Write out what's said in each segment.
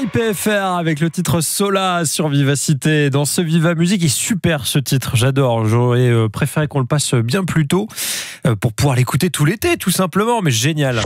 NPFR avec le titre Sola sur Vivacité. Dans ce Viva Musique, il est super ce titre, j'adore. J'aurais préféré qu'on le passe bien plus tôt pour pouvoir l'écouter tout l'été, tout simplement, mais génial.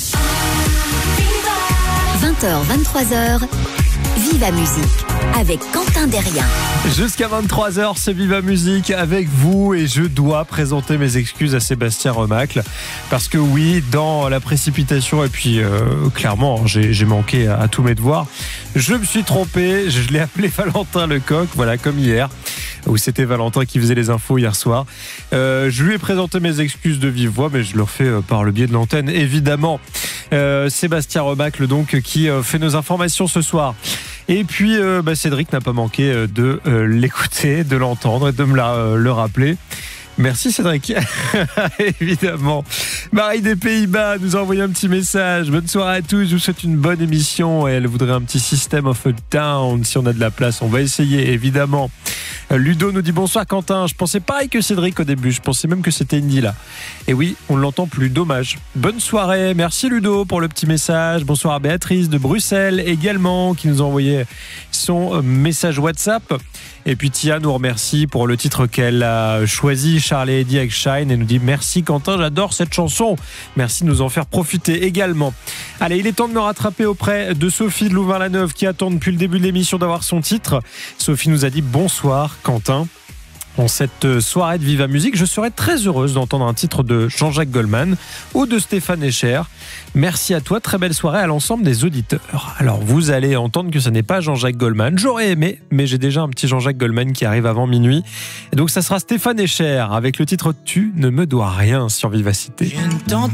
20h, 23h, Viva Musique avec Quentin Derrien. Jusqu'à 23h, c'est Viva Musique avec vous et je dois présenter mes excuses à Sébastien Remacle parce que oui, dans la précipitation et puis clairement, j'ai manqué à tous mes devoirs. Je me suis trompé, je l'ai appelé Valentin Lecoq, voilà, comme hier, où c'était Valentin qui faisait les infos hier soir. Je lui ai présenté mes excuses de vive voix, mais je le refais par le biais de l'antenne, évidemment. Sébastien Remacle, donc, qui fait nos informations ce soir. Et puis, Cédric n'a pas manqué de l'écouter, de l'entendre et de me le rappeler. Merci Cédric. Évidemment. Marie des Pays-Bas nous a envoyé un petit message. Bonne soirée à tous, je vous souhaite une bonne émission. Et elle voudrait un petit System of a Down si on a de la place. On va essayer, évidemment. Ludo nous dit bonsoir Quentin. Je pensais pareil que Cédric au début. Je pensais même que c'était Indy là. Et oui, on ne l'entend plus. Dommage. Bonne soirée. Merci Ludo pour le petit message. Bonsoir à Béatrice de Bruxelles également qui nous a envoyé son message WhatsApp. Et puis Tia nous remercie pour le titre qu'elle a choisi, Charlie et Eddie avec Shine, et nous dit merci Quentin, j'adore cette chanson. Merci de nous en faire profiter également. Allez, il est temps de me rattraper auprès de Sophie de Louvain-la-Neuve qui attend depuis le début de l'émission d'avoir son titre. Sophie nous a dit bonsoir Quentin. En cette soirée de Viva Musique, je serais très heureuse d'entendre un titre de Jean-Jacques Goldman ou de Stéphane Echer. Merci à toi, très belle soirée à l'ensemble des auditeurs. Alors vous allez entendre que ce n'est pas Jean-Jacques Goldman. J'aurais aimé, mais j'ai déjà un petit Jean-Jacques Goldman qui arrive avant minuit. Et donc ça sera Stéphane Echer avec le titre Tu ne me dois rien sur Vivacité.